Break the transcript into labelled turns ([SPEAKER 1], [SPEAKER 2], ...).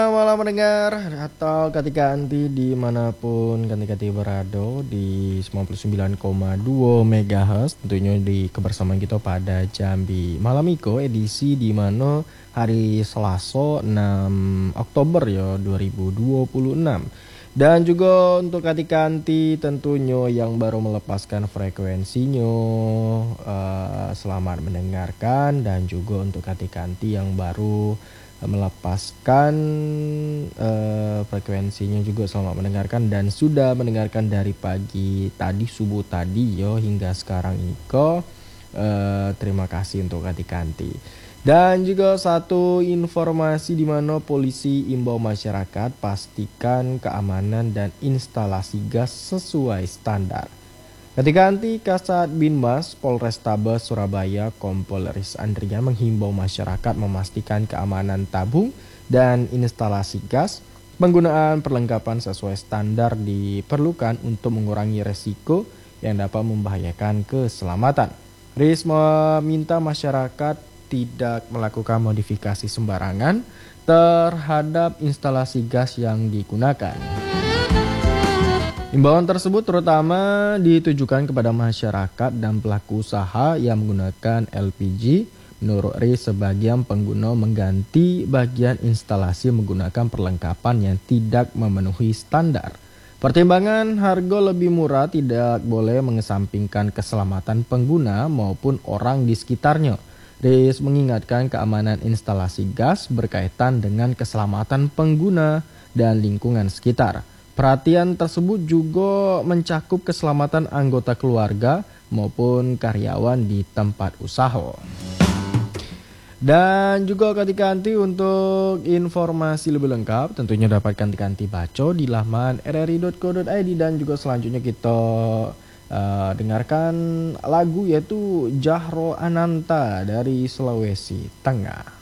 [SPEAKER 1] Malam mendengar atau ketika anti dimanapun ketika berada di 99,2 MHz tentunya di kebersamaan kita pada Jambi Malam Miko edisi di mana hari Selasa 6 Oktober ya 2026. Dan juga untuk ketika anti tentunya yang baru melepaskan frekuensinya, selamat mendengarkan. Dan juga untuk ketika anti yang baru melepaskan frekuensinya juga selamat mendengarkan dan sudah mendengarkan dari pagi tadi subuh tadi yo hingga sekarang ini kok terima kasih untuk Kati. Dan juga satu informasi di mana polisi imbau masyarakat pastikan keamanan dan instalasi gas sesuai standar. Ketika anti Kasat Binmas Polrestabes Surabaya Kompol Riz Andrian menghimbau masyarakat memastikan keamanan tabung dan instalasi gas. Penggunaan perlengkapan sesuai standar diperlukan untuk mengurangi resiko yang dapat membahayakan keselamatan. Riz meminta masyarakat tidak melakukan modifikasi sembarangan terhadap instalasi gas yang digunakan. Imbauan tersebut terutama ditujukan kepada masyarakat dan pelaku usaha yang menggunakan LPG. Menurut Riz, sebagian pengguna mengganti bagian instalasi menggunakan perlengkapan yang tidak memenuhi standar. Pertimbangan harga lebih murah tidak boleh mengesampingkan keselamatan pengguna maupun orang di sekitarnya. Riz mengingatkan keamanan instalasi gas berkaitan dengan keselamatan pengguna dan lingkungan sekitar. Perhatian tersebut juga mencakup keselamatan anggota keluarga maupun karyawan di tempat usaha. Dan juga ketika anti untuk informasi lebih lengkap tentunya dapatkan Kanti baca di laman rri.co.id. Dan juga selanjutnya kita dengarkan lagu yaitu Jahro Ananta dari Sulawesi Tengah.